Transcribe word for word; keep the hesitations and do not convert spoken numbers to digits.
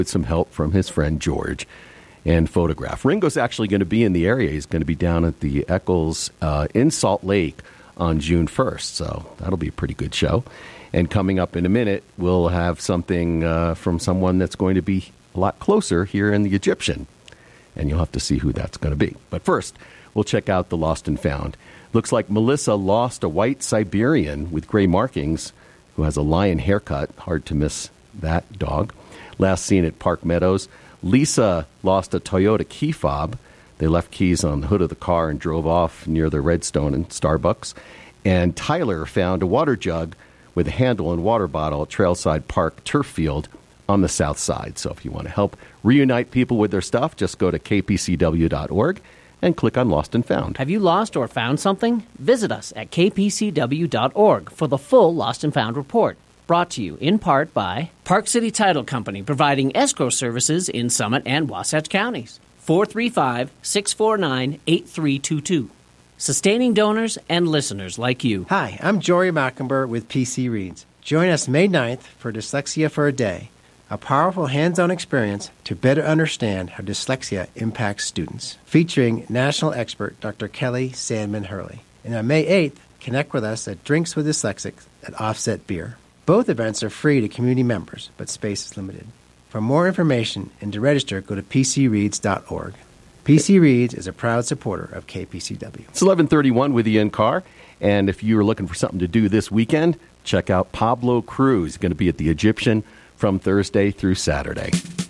with some help from his friend George and photograph. Ringo's actually going to be in the area. He's going to be down at the Eccles uh, in Salt Lake on June first, so that'll be a pretty good show. And coming up in a minute, we'll have something uh, from someone that's going to be a lot closer here in the Egyptian, and you'll have to see who that's going to be. But first, we'll check out the Lost and Found. Looks like Melissa lost a white Siberian with gray markings who has a lion haircut. Hard to miss that dog. Last seen at Park Meadows. Lisa lost a Toyota key fob. They left keys on the hood of the car and drove off near the Redstone and Starbucks. And Tyler found a water jug with a handle and water bottle at Trailside Park turf field on the south side. So if you want to help reunite people with their stuff, just go to k p c w dot org and click on Lost and Found. Have you lost or found something? Visit us at k p c w dot org for the full Lost and Found report. Brought to you in part by Park City Title Company, providing escrow services in Summit and Wasatch counties. four three five, six four nine, eight three two two. Sustaining donors and listeners like you. Hi, I'm Jory Mockenberg with P C Reads. Join us May ninth for Dyslexia for a Day, a powerful hands-on experience to better understand how dyslexia impacts students, featuring national expert Doctor Kelly Sandman Hurley. And on May eighth, connect with us at Drinks with Dyslexics at Offset Beer. Both events are free to community members, but space is limited. For more information and to register, go to p c reads dot org. P C Reads is a proud supporter of K P C W. It's eleven thirty-one with Ian Carr, and if you are looking for something to do this weekend, check out Pablo Cruz. He's going to be at the Egyptian from Thursday through Saturday.